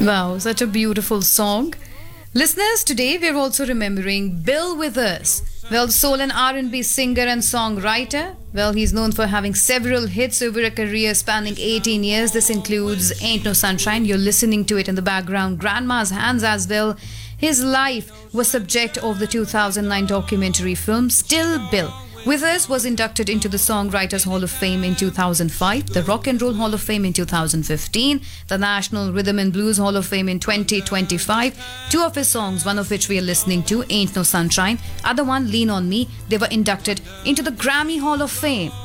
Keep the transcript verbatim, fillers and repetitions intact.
Wow, such a beautiful song. Listeners, today we're also remembering Bill Withers. Well, soul and R and B singer and songwriter. Well, he's known for having several hits over a career spanning eighteen years. This includes Ain't No Sunshine. You're listening to it in the background. Grandma's Hands as well. His life was subject of the two thousand nine documentary film Still Bill. Withers was inducted into the Songwriters Hall of Fame in two thousand five, the Rock and Roll Hall of Fame in two thousand fifteen, the National Rhythm and Blues Hall of Fame in twenty twenty-five. Two of his songs, one of which we are listening to, Ain't No Sunshine, other one, Lean On Me, they were inducted into the Grammy Hall of Fame.